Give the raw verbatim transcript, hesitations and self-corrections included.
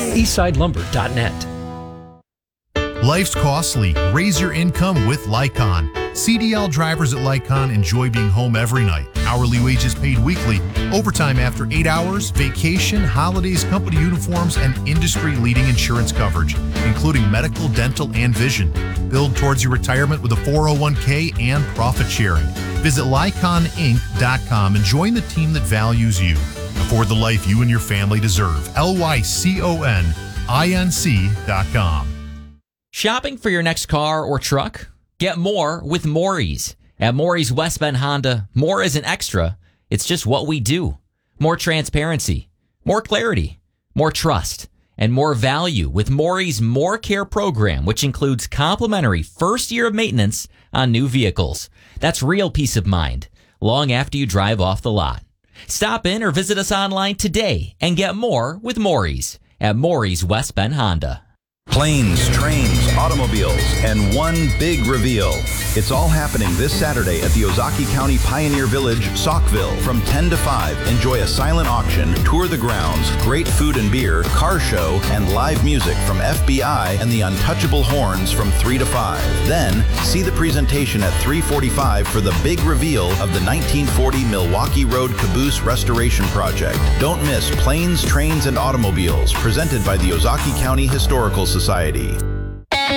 eastside lumber dot net. Life's costly. Raise your income with Lycon. C D L drivers at Lycon enjoy being home every night. Hourly wages paid weekly, overtime after eight hours, vacation, holidays, company uniforms, and industry-leading insurance coverage, including medical, dental, and vision. Build towards your retirement with a four oh one k and profit sharing. Visit lycon inc dot com and join the team that values you. Afford the life you and your family deserve. L Y C O N I N C dot com. Shopping for your next car or truck? Get more with Maury's. At Maury's West Bend Honda, more isn't extra. It's just what we do. More transparency, more clarity, more trust, and more value with Maury's More Care program, which includes complimentary first year of maintenance on new vehicles. That's real peace of mind long after you drive off the lot. Stop in or visit us online today and get more with Maury's at Maury's West Bend Honda. Planes, trains, automobiles, and one big reveal. It's all happening this Saturday at the Ozaukee County Pioneer Village, Saukville. From ten to five, enjoy a silent auction, tour the grounds, great food and beer, car show, and live music from F B I and the Untouchable Horns from three to five. Then, see the presentation at three forty-five for the big reveal of the nineteen forty Milwaukee Road Caboose Restoration Project. Don't miss Planes, Trains, and Automobiles, presented by the Ozaukee County Historical Society.